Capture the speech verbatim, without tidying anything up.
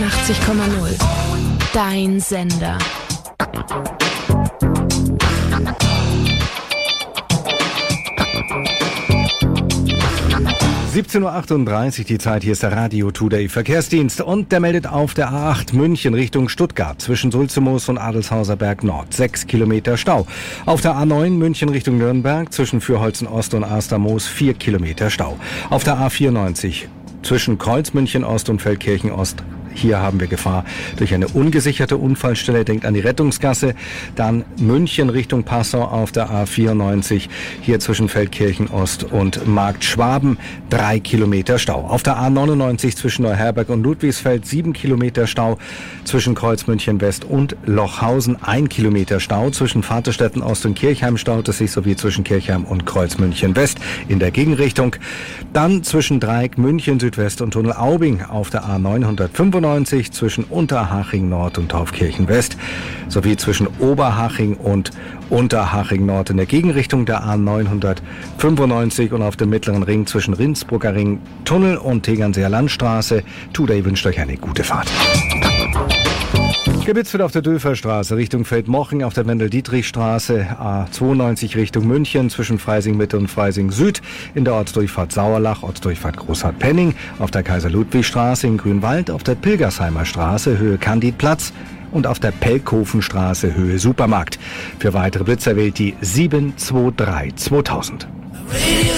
einundachtzig Komma null. Dein Sender. siebzehn Uhr achtunddreißig die Zeit, hier ist der Radio Today Verkehrsdienst und der meldet auf der A acht München Richtung Stuttgart zwischen Sulzemoos und Adelshauser Berg Nord sechs Kilometer Stau. Auf der A neun München Richtung Nürnberg zwischen Fürholzen Ost und Astermoos vier Kilometer Stau. Auf der A vierundneunzig zwischen Kreuzmünchen Ost und Feldkirchen Ost. Hier haben wir Gefahr durch eine ungesicherte Unfallstelle. Denkt an die Rettungsgasse. Dann München Richtung Passau auf der A vierundneunzig. Hier zwischen Feldkirchen Ost und Markt Schwaben drei Kilometer Stau. Auf der A neunundneunzig zwischen Neuherberg und Ludwigsfeld sieben Kilometer Stau. Zwischen Kreuzmünchen West und Lochhausen ein Kilometer Stau. Zwischen Vaterstetten Ost und Kirchheim staut es sich sowie zwischen Kirchheim und Kreuzmünchen West in der Gegenrichtung. Dann zwischen Dreieck München Südwest und Tunnel Aubing auf der A neunhundertfünfundneunzig zwischen Unterhaching Nord und Taufkirchen West sowie zwischen Oberhaching und Unterhaching Nord in der Gegenrichtung der A neunhundertfünfundneunzig und auf dem Mittleren Ring zwischen Rindsburger Ring Tunnel und Tegernseer Landstraße. Today wünscht euch eine gute Fahrt. Gebitzt wird auf der Dülferstraße Richtung Feldmoching, auf der Wendel-Dietrich-Straße A zweiundneunzig Richtung München zwischen Freising Mitte und Freising Süd, in der Ortsdurchfahrt Sauerlach, Ortsdurchfahrt Großhardt-Penning, auf der Kaiser-Ludwig-Straße in Grünwald, auf der Pilgersheimer Straße Höhe Candidplatz und auf der Pelkhofenstraße Höhe Supermarkt. Für weitere Blitzer wählt die sieben zwei drei zweitausend. Radio